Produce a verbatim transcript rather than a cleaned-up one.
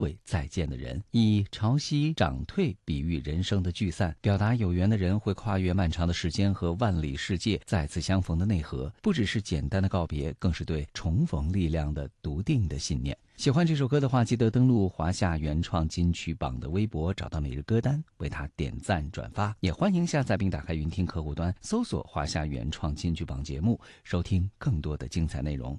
为再见的人，以潮汐涨退比喻人生的聚散，表达有缘的人会跨越漫长的时间和万里世界再次相逢的内核。不只是简单的告别，更是对重逢力量的笃定的信念。喜欢这首歌的话，记得登录华夏原创金曲榜的微博，找到每日歌单，为它点赞转发。也欢迎下载并打开云听客户端，搜索华夏原创金曲榜节目，收听更多的精彩内容。